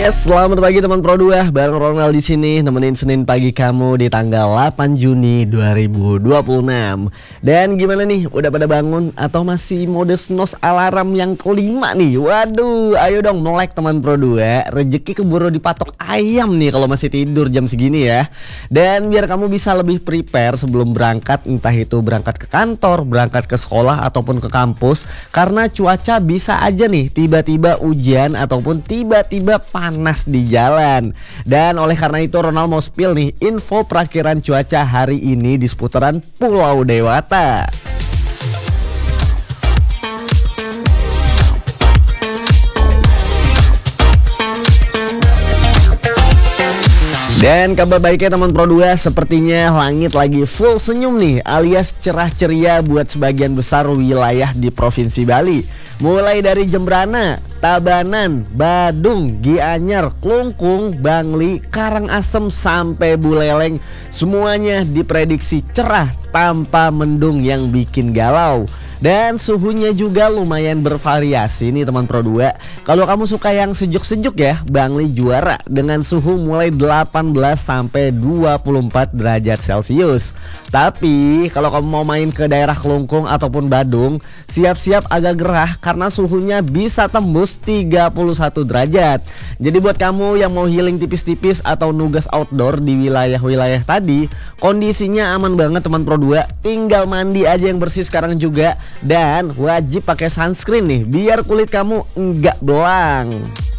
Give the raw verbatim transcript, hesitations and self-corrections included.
Yes, selamat pagi teman Pro dua. Bareng Ronald di sini nemenin Senin pagi kamu di tanggal delapan Juni dua ribu dua puluh enam. Dan gimana nih? Udah pada bangun atau masih mode snooze alarm yang kelima nih? Waduh, ayo dong melek teman Pro dua. Rezeki keburu dipatok ayam nih kalau masih tidur jam segini ya. Dan biar kamu bisa lebih prepare sebelum berangkat, entah itu berangkat ke kantor, berangkat ke sekolah ataupun ke kampus, karena cuaca bisa aja nih tiba-tiba hujan ataupun tiba-tiba panas di jalan. Dan oleh karena itu Ronald mau spill nih info perakiran cuaca hari ini di seputaran Pulau Dewata. Dan kabar baiknya teman Pro dua, sepertinya langit lagi full senyum nih, alias cerah ceria buat sebagian besar wilayah di Provinsi Bali. Mulai dari Jembrana, Tabanan, Badung, Gianyar, Klungkung, Bangli, Karangasem sampai Buleleng, semuanya diprediksi cerah tanpa mendung yang bikin galau. Dan suhunya juga lumayan bervariasi nih teman Pro dua. Kalau kamu suka yang sejuk-sejuk ya, Bangli juara dengan suhu mulai delapan belas sampai dua puluh empat derajat Celcius. Tapi kalau kamu mau main ke daerah Klungkung ataupun Badung, siap-siap agak gerah karena suhunya bisa tembus tiga puluh satu derajat. Jadi buat kamu yang mau healing tipis-tipis atau nugas outdoor di wilayah-wilayah tadi, kondisinya aman banget teman Pro dua. Tinggal mandi aja yang bersih sekarang juga. Dan wajib pakai sunscreen nih biar kulit kamu enggak belang.